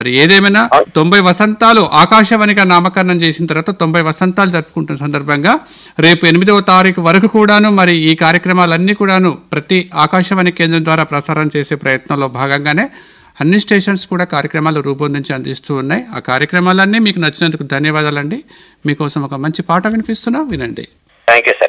మరి ఏదేమైనా 90 వసంతాలు ఆకాశవాణిగా నామకరణం చేసిన తర్వాత 90 వసంతాలు జరుపుకుంటున్న సందర్భంగా రేపు 8వ తారీఖు వరకు కూడాను మరి ఈ కార్యక్రమాలన్నీ కూడాను ప్రతి ఆకాశవాణి కేంద్రం ద్వారా ప్రసారం చేసే ప్రయత్నంలో భాగంగానే అన్ని స్టేషన్స్ కూడా కార్యక్రమాలు రూపొందించి అందిస్తూ ఉన్నాయి. ఆ కార్యక్రమాలన్నీ మీకు నచ్చినందుకు ధన్యవాదాలండి. మీకోసం ఒక మంచి పాట వినిపిస్తున్నా, వినండి. Thank you sir.